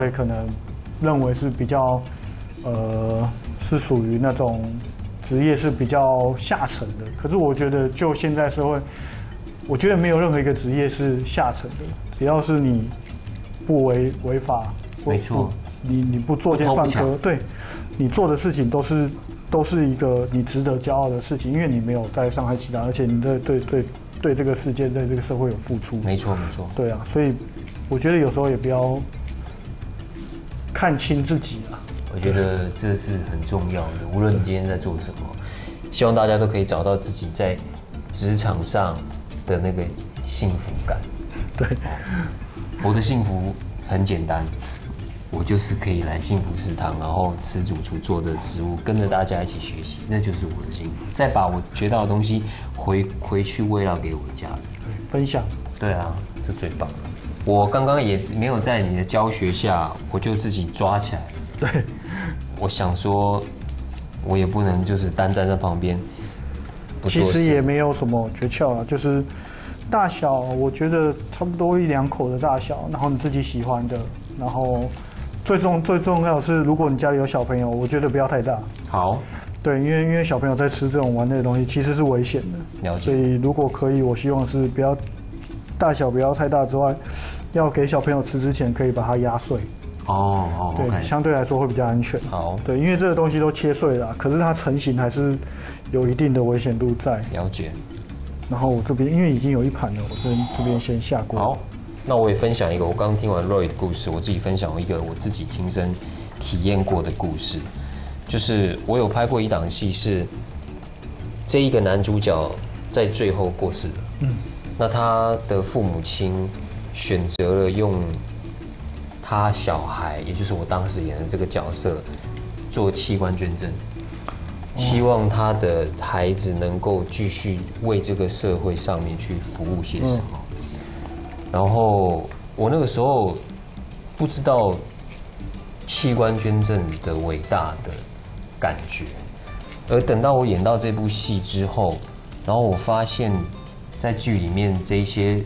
会可能认为是比较是属于那种职业是比较下层的。可是我觉得就现在社会，我觉得没有任何一个职业是下层的，只要是你不违法， 没错， 你不作奸犯科，对，你做的事情都是一个你值得骄傲的事情，因为你没有在伤害其他，而且你对这个世界、对这个社会有付出。 没错。 对啊，所以我觉得有时候也不要看清自己啊。 我觉得这是很重要的，无论你今天在做什么，希望大家都可以找到自己在职场上的那个幸福感。 对， 我的幸福很简单，我就是可以来幸福食堂，然后吃主厨做的食物，跟着大家一起学习，那就是我的幸福。再把我学到的东西回去慰劳给我的家人， 分享。 对啊，这最棒了。我刚刚也没有在你的教学下，我就自己抓起来。 对， 我想说，我也不能就是单站在旁边不做事。 其实也没有什么诀窍啊，就是大小，我觉得差不多1-2口的大小，然后你自己喜欢的，然后最重要的是，如果你家里有小朋友，我觉得不要太大。 好， 对，因为小朋友在吃这种玩类的东西，其实是危险的。 了解。 所以如果可以，我希望是不要大小不要太大之外，要给小朋友吃之前可以把它压碎。对， OK 相对来说会比较安全。 好， 对，因为这个东西都切碎了，可是它成型还是有一定的危险度在。 了解。 然后我这边因为已经有一盘了，我这边先下锅。 好，那我也分享一个，我刚听完 Roy 的故事，我自己分享一个我自己亲身体验过的故事，就是我有拍过一档戏，是这一个男主角在最后过世了。那他的父母亲选择了用他小孩，也就是我当时演的这个角色，做器官捐赠，希望他的孩子能够继续为这个社会上面去服务些什么。然后我那个时候不知道器官捐赠的伟大的感觉，而等到我演到这部戏之后，然后我发现，在剧里面这一些。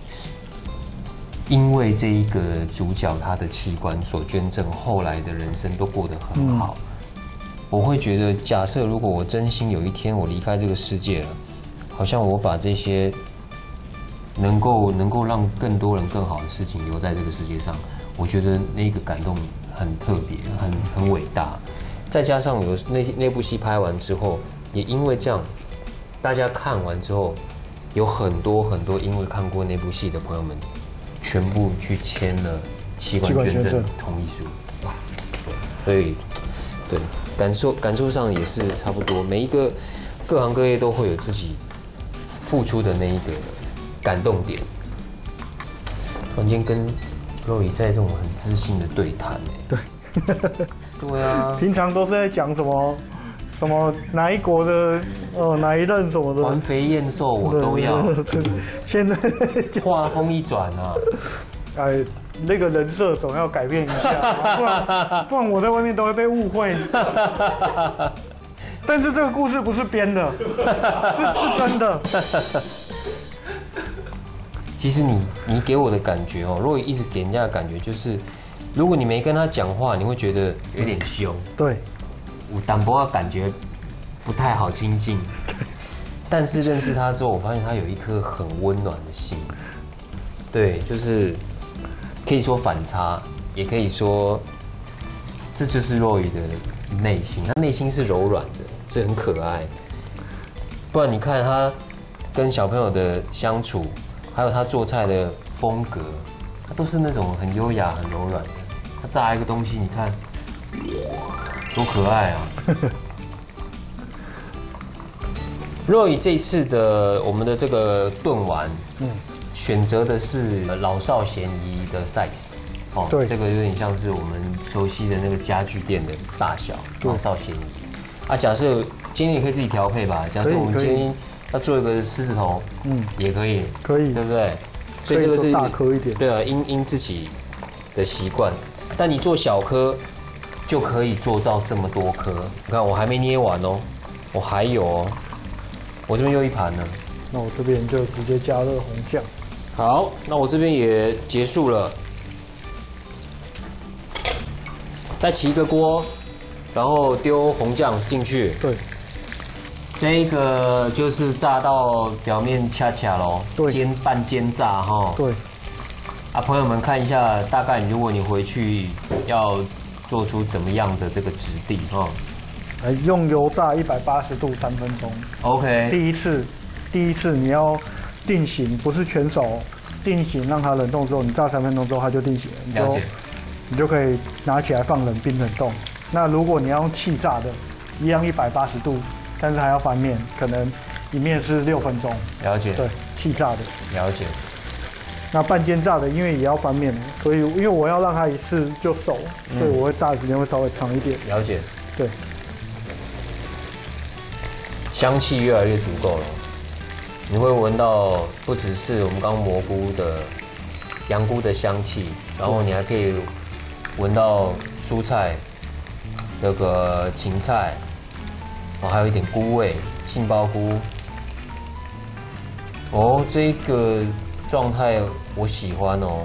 因为这一个主角他的器官所捐赠，后来的人生都过得很好。我会觉得，假设如果我真心有一天我离开这个世界了，好像我把这些能够让更多人更好的事情留在这个世界上，我觉得那个感动很特别，很伟大。再加上有那部戏拍完之后，也因为这样，大家看完之后，有很多因为看过那部戏的朋友们。全部去签了器官捐赠同意书，所以对感受上也是差不多。每一个各行各业都会有自己付出的那一个感动点。突然间跟肉姨在这种很知性的对谈，对啊， 平常都是在讲什么哪一国的哪一任什么的， 环肥燕瘦我都要。 现在话锋一转啊， 哎，那个人设总要改变一下，不然我在外面都会被误会。但是这个故事不是编的，是真的。 其实你给我的感觉哦，如果一直给人家的感觉就是，如果你没跟他讲话，你会觉得有点凶。 对。 我淡薄的感觉不太好亲近，但是认识他之后，我发现他有一颗很温暖的心。对，就是可以说反差，也可以说这就是若雨的内心。他内心是柔软的，所以很可爱。不然你看他跟小朋友的相处，还有他做菜的风格，他都是那种很优雅、很柔软的。他炸一个东西，你看。多可爱啊！Roy 这次的我们的这个炖丸，选择的是老少咸宜的 size， 哦，对，这个有点像是我们熟悉的那个家具店的大小，老少咸宜。啊，假设今天也可以自己调配吧。假设我们今天要做一个狮子头，也可以，对不对？所以这个是大颗一点， 对啊，因自己的习惯。但你做小颗。就可以做到这么多颗。你看，我还没捏完哦，我还有哦，我这边又一盘呢。 那我这边就直接加热红酱。 好，那我这边也结束了。 再起一个锅，然后丢红酱进去。 对， 这个就是炸到表面恰恰咯， 对， 半煎炸哈。 对。 啊，朋友们看一下，大概如果你回去要做出怎么样的这个质地哈？ 用油炸180度3分钟。 OK。 第一次你要定型，不是全熟，定型让它冷冻之后，你炸3分钟之后它就定型了，你就可以拿起来放冷冰冷冻。那如果你要用气炸的，一样180度，但是还要翻面，可能一面是6分钟。 了解。 对，气炸的。 了解。 那半煎炸的，因为也要翻面，所以因为我要让它一次就熟，所以我会炸的时间会稍微长一点。 了解。 对。 香气越来越足够了，你会闻到不只是我们刚蘑菇的羊菇的香气，然后你还可以闻到蔬菜，这个芹菜，哦，还有一点菇味，杏鲍菇。哦，这个状态我喜欢哦。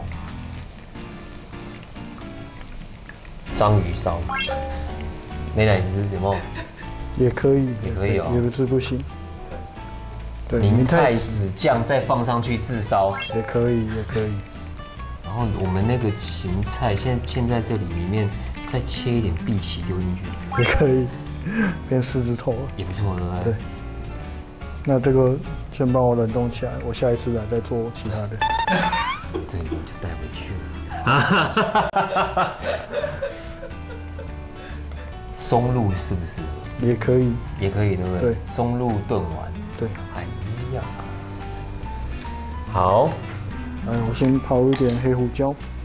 章鱼烧，美乃滋有没有？ 也可以， 也可以哦， 也不是不行。对， 明太子酱再放上去自烧， 也可以，也可以。 然后我们那个芹菜，现在这里面再切一点荸荠丢进去， 也可以，变4只头了， 也不错，对不对？ 对。那这个先帮我冷冻起来，我下一次来再做其他的。 这个就带回去了。松露是不是？ 也可以， 也可以，对不对？ 对， 松露炖丸。 对。 哎呀，好。 我先泡一点黑胡椒。